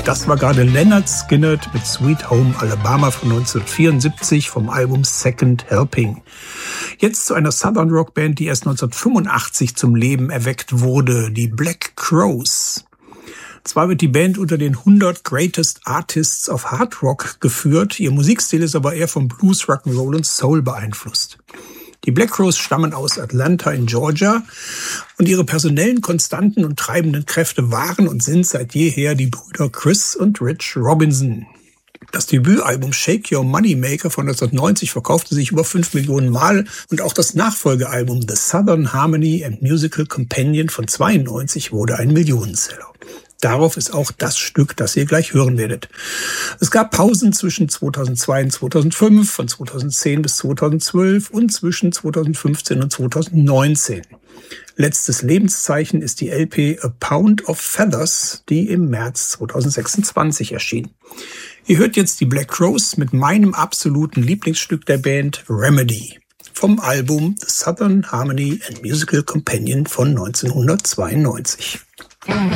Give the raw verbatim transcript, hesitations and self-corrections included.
Das war gerade Lynyrd Skynyrd mit Sweet Home Alabama von neunzehnhundertvierundsiebzig vom Album Second Helping. Jetzt zu einer Southern Rock Band, die erst neunzehnhundertfünfundachtzig zum Leben erweckt wurde, die Black Crowes. Zwar wird die Band unter den hundert Greatest Artists of Hard Rock geführt, ihr Musikstil ist aber eher vom Blues, Rock'n'Roll und Soul beeinflusst. Die Black Crowes stammen aus Atlanta in Georgia und ihre personellen Konstanten und treibenden Kräfte waren und sind seit jeher die Brüder Chris und Rich Robinson. Das Debütalbum Shake Your Moneymaker von neunzehnhundertneunzig verkaufte sich über fünf Millionen Mal und auch das Nachfolgealbum The Southern Harmony and Musical Companion von zweiundneunzig wurde ein Millionenseller. Darauf ist auch das Stück, das ihr gleich hören werdet. Es gab Pausen zwischen zweitausendzwei und zweitausendfünf, von zweitausendzehn bis zweitausendzwölf und zwischen zweitausendfünfzehn und zweitausendneunzehn. Letztes Lebenszeichen ist die L P A Pound of Feathers, die im März zweitausendsechsundzwanzig erschien. Ihr hört jetzt die Black Crowes mit meinem absoluten Lieblingsstück der Band, Remedy, vom Album The Southern Harmony and Musical Companion von neunzehnhundertzweiundneunzig.